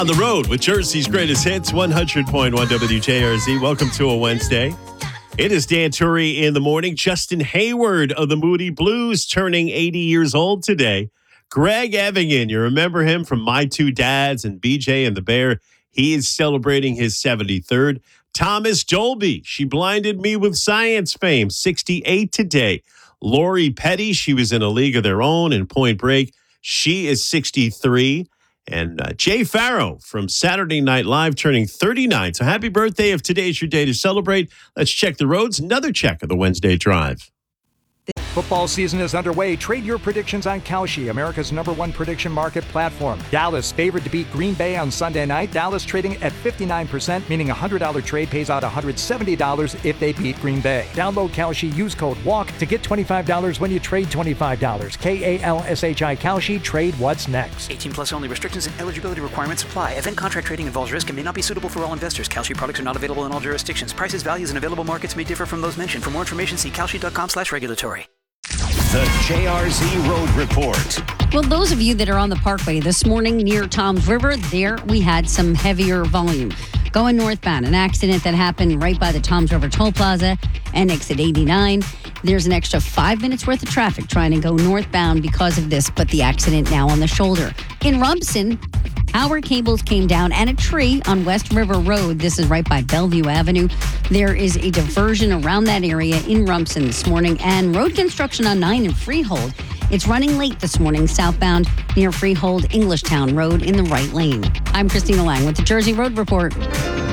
On the road with Jersey's greatest hits, 100.1 WJRZ. Welcome to a Wednesday. It is Dan Turry in the morning. Justin Hayward of the Moody Blues turning 80 years old today. Greg Evingen, you remember him from My Two Dads and BJ and the Bear. He is celebrating his 73rd. Thomas Dolby, She Blinded Me with Science fame, 68 today. Lori Petty, she was in A League of Their Own and Point Break. She is 63. And Jay Farrow from Saturday Night Live turning 39. So happy birthday if today's your day to celebrate. Let's check the roads. Another check of the Wednesday Drive. Football season is underway. Trade your predictions on Kalshi, America's #1 prediction market platform. Dallas favored to beat Green Bay on Sunday night. Dallas trading at 59%, meaning a $100 trade pays out $170 if they beat Green Bay. Download Kalshi, use code WALK to get $25 when you trade $25. KALSHI Kalshi, trade what's next. 18 plus only. Restrictions and eligibility requirements apply. Event contract trading involves risk and may not be suitable for all investors. Kalshi products are not available in all jurisdictions. Prices, values, and available markets may differ from those mentioned. For more information, see kalshi.com/regulatory. The JRZ Road Report. Well, those of you that are on the Parkway this morning near Toms River, there we had some heavier volume. Going northbound, an accident that happened right by the Toms River Toll Plaza and exit 89. There's an extra 5 minutes worth of traffic trying to go northbound because of this, but the accident now on the shoulder. In Rumson, power cables came down and a tree on West River Road. This is right by Bellevue Avenue. There is a diversion around that area in Rumson this morning, and road construction on 9 in Freehold. It's running late this morning southbound near Freehold Englishtown Road in the right lane. I'm Christina Lang with the Jersey Road Report.